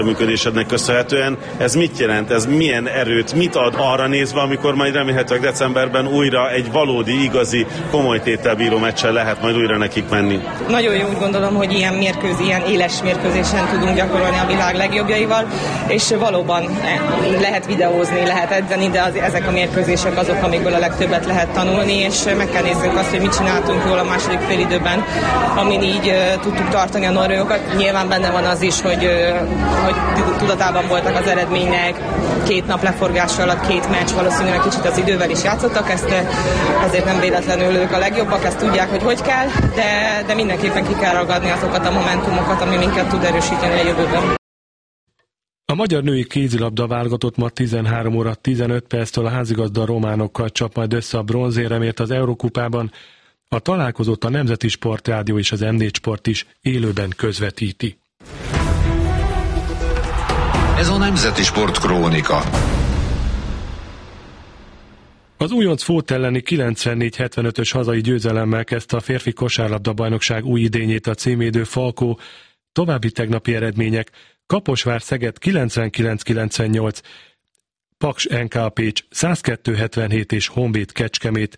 működésednek köszönhetően. Ez mit jelent? Ez milyen erőt, mit ad arra nézve, amikor majd remélhetőleg decemberben újra egy valódi, igazi, komoly tételbíró meccsen lehet majd újra nekik menni? Nagyon jó, úgy gondolom, hogy ilyen éles mérkőzésen tudunk gyakorolni a világ legjobbjaival, és valóban lehet videózni, lehet edzeni, de ezek a mérkőzések azok, amikből a legtöbbet lehet tanulni, és meg kell néznünk azt, hogy mit csináltunk jól a második félidőben, amin így tudtuk tartani a norvégokat. Nyilván benne van az is, hogy tudatában voltak az eredménynek, 2 nap leforgása alatt 2 meccs, valószínűleg kicsit az idővel is játszottak, ezért nem véletlenül ők a legjobbak, ezt tudják, hogy kell, de mindenképpen ki kell ragadni azokat a momentumokat, ami minket tud erősíteni a jövőben. A magyar női kézilabda válogatott ma 13 óra 15 perctől a házigazda románokkal csap majd össze a bronzéremért az Eurokupában. A találkozót a Nemzeti Sportrádió és az M4 Sport is élőben közvetíti. Ez a Nemzeti Sport Krónika. Az újonc Fót elleni 94-75-ös hazai győzelemmel kezdte a férfi kosárlabda-bajnokság új idényét a címvédő Falkó. További tegnapi eredmények: Kaposvár-Szeged 99-98, Paks NK Pécs 102-77 és Honvéd Kecskemét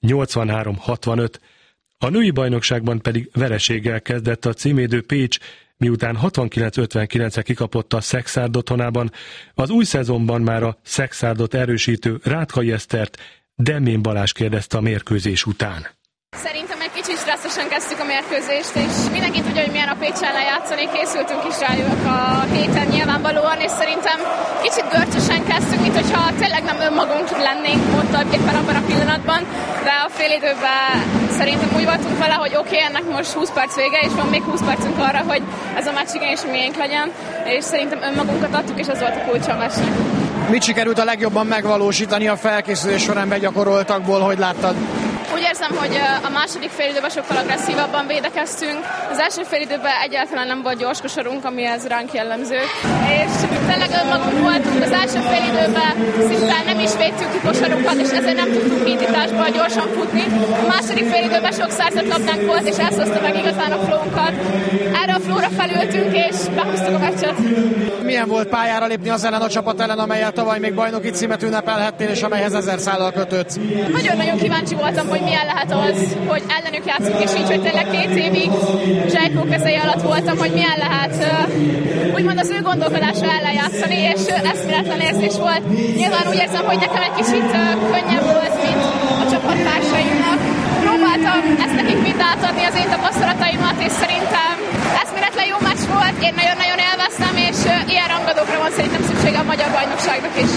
83-65. A női bajnokságban pedig vereséggel kezdett a címvédő Pécs, miután 69-59-re kikapott a Szexárd otthonában. Az új szezonban már a Szexárdot erősítő Rátkai Esztert Demmén Balázs kérdezte a mérkőzés után. Szerintem egy kicsit stresszesen kezdtük a mérkőzést, és mindenki tudja, hogy milyen a Pécs ellen játszani, készültünk is rájuk a héten nyilvánvalóan, és szerintem kicsit görcsösen kezdtük, mint hogyha tényleg nem önmagunk lennénk ott éppen abban a pillanatban, de a félidőben szerintem úgy voltunk vele, hogy oké, ennek most 20 perc vége, és van még 20 percünk arra, hogy ez a meccs igenis miénk legyen, és szerintem önmagunkat adtuk, és az volt a kulcsa a meccsnek. Mit sikerült a legjobban megvalósítani a felkészülés során begyakoroltakból, hogy láttad? Úgy érzem, hogy a második félidőben sokkal agresszívabban védekeztünk. Az első félidőben egyáltalán nem volt gyors kosarunk, ami ez ránk jellemző. És tényleg önmagunk voltunk az első félidőben, szinte nem is védtük ki kosarunkat, és ezért nem tudtunk indításból gyorsan futni. A második félidőben sok szerzett labdánk volt, és ez hozta meg igazán a flónkat. Erre a flóra felültünk, és behúztuk a meccset. Milyen volt pályára lépni az ellen a csapat ellen, amellyel tavaly még bajnoki címet ünnepelhettél, és amelyhez 1000 szállal kötődsz? Nagyon-nagyon kíváncsi voltam, hogy milyen lehet az, hogy ellenük játszunk, és így, hogy tényleg 2 évig Zsajkó kezei alatt voltam, hogy milyen lehet úgymond az ő gondolkodása ellen játszani, és eszméletlen érzés volt. Nyilván úgy érzem, hogy nekem egy kicsit könnyebb volt, mint a csapattársaimnak. Próbáltam ezt nekik mind átadni, az én tapasztalataimat, és szerintem eszméletlen jó meccs volt, én nagyon-nagyon élveztem, és ilyen rangadókra van szerintem szüksége a magyar bajnokságnak is.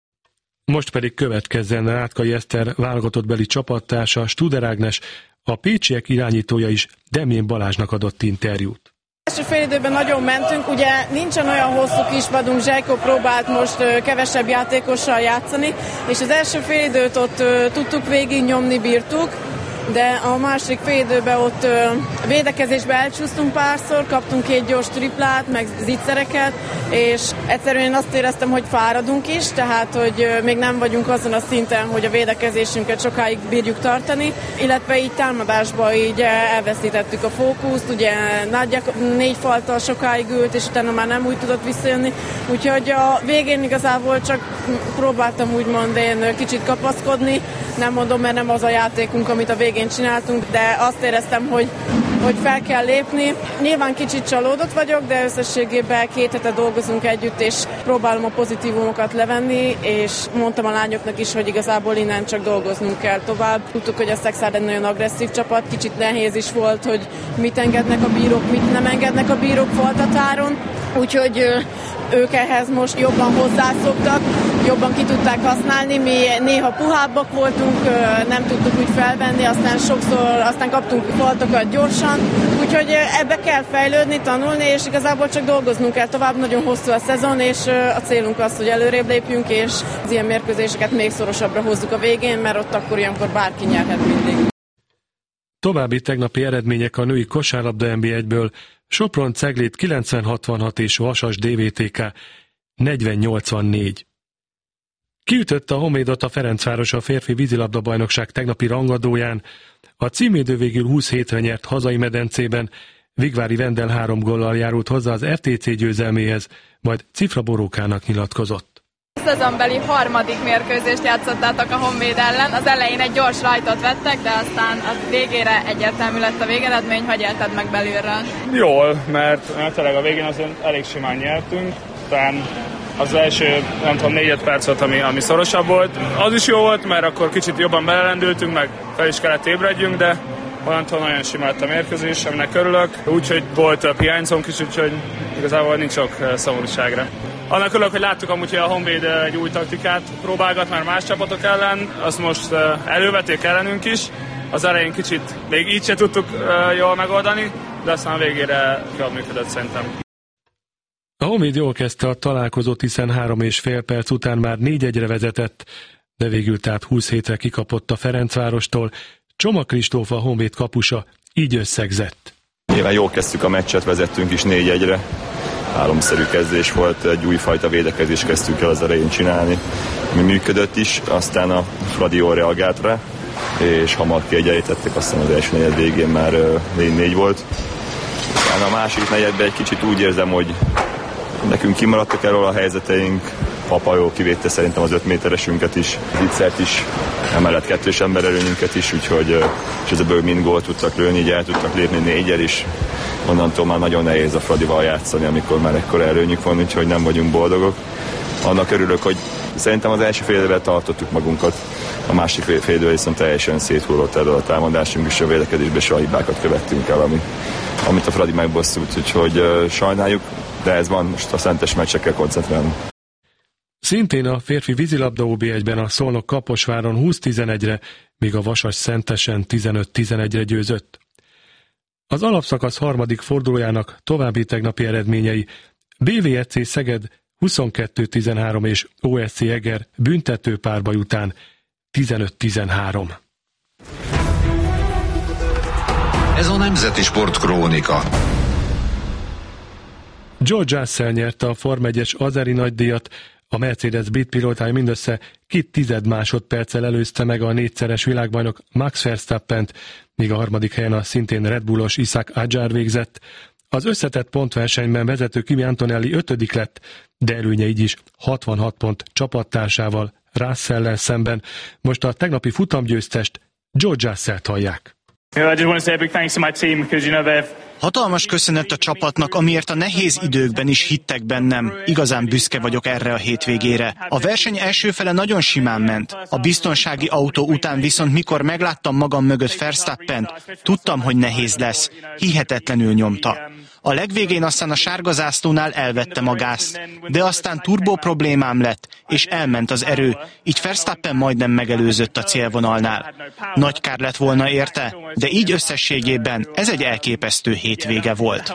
Most pedig következzen Rátkai Eszter válogatottbeli csapattársa, Studer Ágnes, a pécsiek irányítója is Demmén Balázsnak adott interjút. Első félidőben nagyon mentünk, ugye nincsen olyan hosszú kispadunk, Zsajkó próbált most kevesebb játékossal játszani, és az első félidőt ott tudtuk végignyomni, bírtuk, de a másik félidőben ott védekezésbe elcsúsztunk párszor, kaptunk 2 gyors triplát, meg zicsereket, és egyszerűen azt éreztem, hogy fáradunk is, tehát hogy még nem vagyunk azon a szinten, hogy a védekezésünket sokáig bírjuk tartani, illetve így támadásba így elveszítettük a fókuszt, ugye Nagyja 4 faltal sokáig ült, és utána már nem úgy tudott visszajönni, úgyhogy a végén igazából csak próbáltam úgymond én kicsit kapaszkodni, nem mondom, mert nem az a játékunk, amit a végén csináltunk, de azt éreztem, hogy fel kell lépni. Nyilván kicsit csalódott vagyok, de összességében 2 hete dolgozunk együtt, és próbálom a pozitívumokat levenni, és mondtam a lányoknak is, hogy igazából innen csak dolgoznunk kell tovább. Tudtuk, hogy a Szexárd egy nagyon agresszív csapat, kicsit nehéz is volt, hogy mit engednek a bírók, mit nem engednek a bírók faltatáron, úgyhogy ők ehhez most jobban hozzászoktak, jobban ki tudták használni, mi néha puhábbak voltunk, nem tudtuk úgy felvenni, aztán kaptunk faltokat gyorsan, úgyhogy ebbe kell fejlődni, tanulni, és igazából csak dolgoznunk kell tovább, nagyon hosszú a szezon, és a célunk az, hogy előrébb lépjünk, és az ilyen mérkőzéseket még szorosabbra hozzuk a végén, mert ott akkor ilyenkor bárki nyerhet mindig. További tegnapi eredmények a női kosárlabda NB1-ből: Sopron Ceglét 90-66 és Vasas DVTK 40-84. Kiütötte a Honvédot a Ferencváros a férfi vízilabda-bajnokság tegnapi rangadóján. A címvédő végül 20 hétre nyert hazai medencében, Vigvári Vendel 3 góllal járult hozzá az RTC győzelméhez, majd Cifra Borókának nyilatkozott. Szezonbeli harmadik mérkőzést játszottátok a Honvéd ellen. Az elején egy gyors rajtot vettek, de aztán a végére egyértelmű lett a végeredmény. Hogy élted meg belülről? Jól, mert tényleg a végén azért elég simán nyertünk. Talán az első, nem tudom, 4-5 perc volt, ami szorosabb volt. Az is jó volt, mert akkor kicsit jobban belelendültünk, meg fel is kellett ébredjünk, de onnantól nagyon sima lett a mérkőzés, aminek örülök. Úgyhogy volt több hiányzónk is, úgyhogy igazából nincs sok szomorúságra. Annak örülök, hogy láttuk amúgy, hogy a Honvéd egy új taktikát próbálgat már más csapatok ellen, azt most elővették ellenünk is. Az elején kicsit még így se tudtuk jól megoldani, de aztán a végére jól működött szerintem. A Honvéd jól kezdte a találkozót, hiszen 3,5 perc után már 4-1-re vezetett, de végül tehát 27-re kikapott a Ferencvárostól. Csoma Kristóf, a Honvéd kapusa, így összegzett. Nyilván jól kezdtük a meccset, vezettünk is 4-1-re. Álomszerű kezdés volt, egy újfajta védekezést kezdtük el az elején csinálni, ami működött is, aztán a Fradi jól reagált rá, és hamar kiegyenlítettek, aztán az első negyed végén már 4-4 volt. Aztán a második negyedben egy kicsit úgy érzem, hogy nekünk kimaradtak erről a helyzeteink, Papa jól kivédte szerintem az 5 méteresünket is, Zicsert is, emellett 2-s embererőnyünket is, úgyhogy és ebből mind gólt tudtak lőni, így el tudtak lépni 4-el is. Onnantól már nagyon nehéz a Fradival játszani, amikor már ekkora előnyük van, úgyhogy nem vagyunk boldogok. Annak örülök, hogy szerintem az első fél időben tartottuk magunkat, a másik fél időben viszont teljesen széthullott elő a támadásunk, és a védekezésben se a hibákat követtünk el, amit a Fradi megbosszult, úgyhogy sajnáljuk, de ez van, most a szentes meccsekkel koncentrálni. Szintén a férfi vízilabda OB1-ben a Szolnok Kaposváron 20-11-re, míg a Vasas Szentesen 15-11-re győzött. Az alapszakasz harmadik fordulójának további tegnapi eredményei: BVEC Szeged 22-13 és OSC Eger büntető párbaj után 15-13. Ez a Nemzeti Sport Krónika. George Russell nyerte a Form 1-es azeri nagydíjat, a Mercedes brit pilótája mindössze 0,2 másodperccel előzte meg a 4-szeres világbajnok Max Verstappent, míg a harmadik helyen a szintén Red Bullos Isaac Adjar végzett. Az összetett pontversenyben vezető Kimi Antonelli 5. lett, de előnye így is 66 pont csapattársával, Russell-lel szemben. Most a tegnapi futamgyőztest, George Russellt hallják. Hatalmas köszönet a csapatnak, amiért a nehéz időkben is hittek bennem. Igazán büszke vagyok erre a hétvégére. A verseny első fele nagyon simán ment. A biztonsági autó után viszont mikor megláttam magam mögött Verstappent, tudtam, hogy nehéz lesz. Hihetetlenül nyomta. A legvégén aztán a sárga zászlónál elvettem a gázt, de aztán turbó problémám lett, és elment az erő, így Verstappen majdnem megelőzött a célvonalnál. Nagy kár lett volna érte, de így összességében ez egy elképesztő hétvége volt.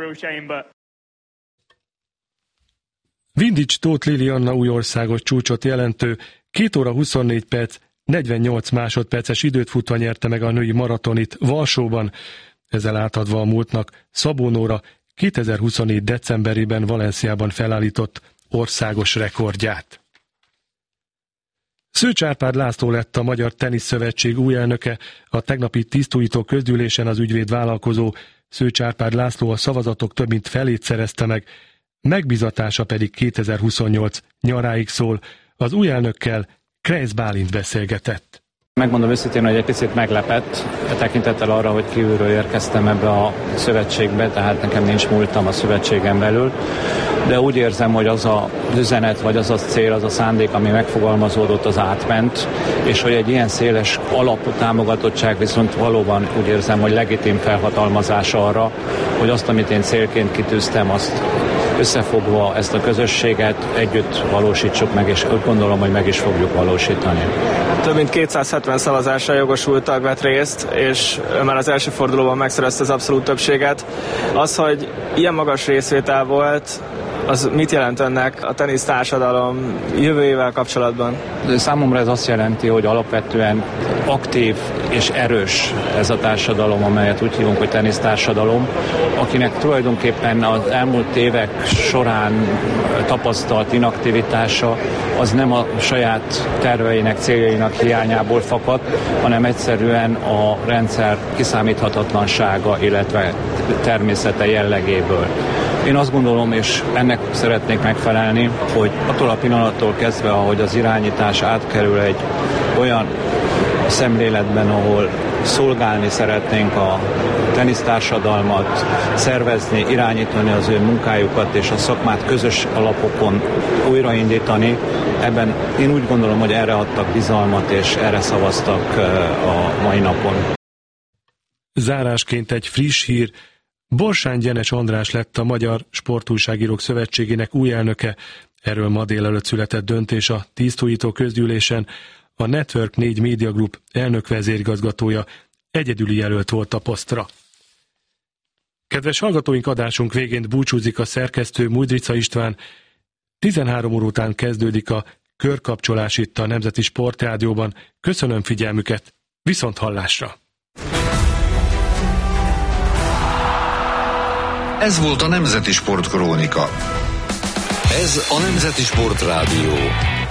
Vindics Tóth Lilianna új országos csúcsot jelentő 2 óra 24 perc, 48 másodperces időt futva nyerte meg a női maratonit Varsóban, ezzel átadva a múltnak Szabó Nóra 2024. decemberében Valenciában felállított országos rekordját. Szőcs Árpád László lett a Magyar Teniszszövetség új elnöke, a tegnapi tisztújító közgyűlésen az ügyvéd vállalkozó Szőcs Árpád László a szavazatok több mint felét szerezte meg, megbízatása pedig 2028 nyaráig szól. Az új elnökkel Kreisz Bálint beszélgetett. Megmondom őszintén, hogy egy picit meglepett, tekintettel arra, hogy kívülről érkeztem ebbe a szövetségbe, tehát nekem nincs múltam a szövetségen belül, de úgy érzem, hogy az az üzenet, vagy az a cél, az a szándék, ami megfogalmazódott, az átment, és hogy egy ilyen széles alapú támogatottság viszont valóban úgy érzem, hogy legitim felhatalmazás arra, hogy azt, amit én célként kitűztem, azt összefogva ezt a közösséget együtt valósítsuk meg, és úgy gondolom, hogy meg is fogjuk valósítani. Több mint 270 szavazásra jogosult tag vett részt, és már az első fordulóban megszerezte az abszolút többséget. Az, hogy ilyen magas részvétel volt, az mit jelent önnek a tenisztársadalom jövőjével kapcsolatban? Számomra ez azt jelenti, hogy alapvetően aktív és erős ez a társadalom, amelyet úgy hívunk, hogy tenisztársadalom, akinek tulajdonképpen az elmúlt évek során tapasztalt inaktivitása az nem a saját terveinek, céljainak hiányából fakad, hanem egyszerűen a rendszer kiszámíthatatlansága, illetve természete jellegéből. Én azt gondolom, és ennek szeretnék megfelelni, hogy attól a pillanattól kezdve, ahogy az irányítás átkerül egy olyan szemléletben, ahol szolgálni szeretnénk a tenisztársadalmat, szervezni, irányítani az ő munkájukat és a szakmát közös alapokon újraindítani. Ebben én úgy gondolom, hogy erre adtak bizalmat és erre szavaztak a mai napon. Zárásként egy friss hír. Borsán Gyenes András lett a Magyar Sportújságírók Szövetségének új elnöke. Erről ma délelőtt született döntés a tisztújító közgyűlésen. A Network 4 Media Group elnök vezérigazgatója egyedüli jelölt volt a posztra. Kedves hallgatóink, adásunk végén búcsúzik a szerkesztő Mudrica István. 13 óra után kezdődik a körkapcsolás itt a Nemzeti Sportrádióban. Köszönöm figyelmüket, viszont hallásra! Ez volt a Nemzeti Sportkrónika. Ez a Nemzeti Sportrádió.